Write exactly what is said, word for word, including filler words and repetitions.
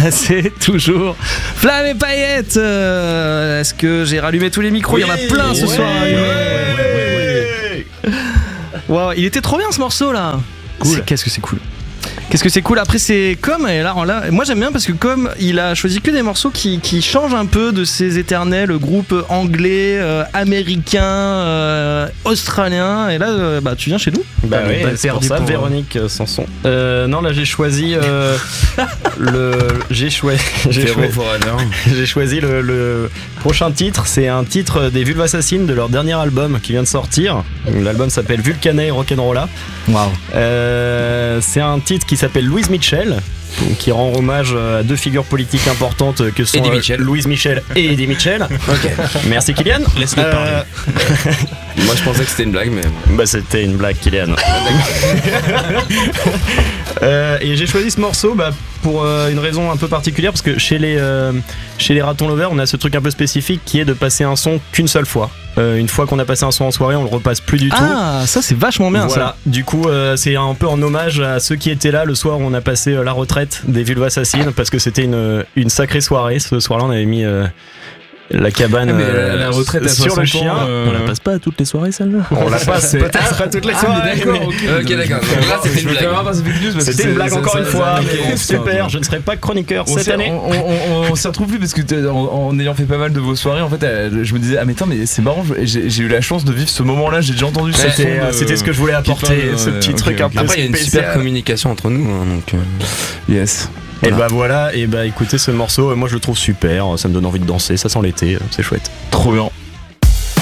c'est toujours Flamme et Paillettes. Euh, est-ce que j'ai rallumé tous les micros? Oui, il y en a plein ce ouais, soir. Ouais, ouais, ouais, ouais. Wow, il était trop bien ce morceau là. Cool. C'est, qu'est-ce que c'est cool. Qu'est-ce que c'est cool. Après c'est Com et là, là moi j'aime bien parce que Com il a choisi que des morceaux qui, qui changent un peu de ces éternels groupes anglais, euh, américains, euh, australiens. Et là euh, bah tu viens chez nous. Bah oui, bah, c'est pour ça pour... Véronique euh, Sanson. Euh, non là j'ai choisi euh, le j'ai choisi j'ai, choi... j'ai choisi le, le prochain titre. C'est un titre des Vulves Assassines de leur dernier album qui vient de sortir. L'album s'appelle Vulcané Rock'n'Rolla. Waouh. Euh, c'est un titre qui s'appelle Louise Mitchell, qui rend hommage à deux figures politiques importantes que sont euh, Louise Michel et Eddie Mitchell. Ok. Merci Kylian. Laisse-le euh... parler. Moi je pensais que c'était une blague, mais bah c'était une blague, Kylian. euh, et j'ai choisi ce morceau bah, pour euh, une raison un peu particulière parce que chez les euh, chez les Ratons Lovers, on a ce truc un peu spécifique qui est de passer un son qu'une seule fois. Euh, une fois qu'on a passé un son en soirée, on le repasse plus du tout. Ah, ça c'est vachement bien. Voilà. Ça. Du coup, euh, c'est un peu en hommage à ceux qui étaient là le soir où on a passé euh, la retraite des Vulves Assassines parce que c'était une une sacrée soirée. Ce soir-là, on avait mis euh, la cabane ah, euh, la retraite sur le chien. Euh... On la passe pas à toutes les soirées, celle-là. On la passe peut-être à toutes les soirées. Ah, d'accord. Mais... Okay. ok, d'accord. Donc là, c'était une blague. C'était c'était une blague ça, encore ça, une ça, fois. ça, Mais super. Je ne serai pas chroniqueur on cette année. On, on, on, on s'y retrouve plus parce que en, en ayant fait pas mal de vos soirées, en fait, je me disais ah mais attends mais c'est marrant. J'ai, j'ai eu la chance de vivre ce moment-là. J'ai déjà entendu. C'était, ce son de, c'était ce que je voulais apporter. Ce petit truc un peu spécial. Après, il y a une super communication entre nous. Donc yes. Et voilà. bah voilà, et bah écoutez ce morceau, moi je le trouve super, ça me donne envie de danser, ça sent l'été, c'est chouette. Trop bien.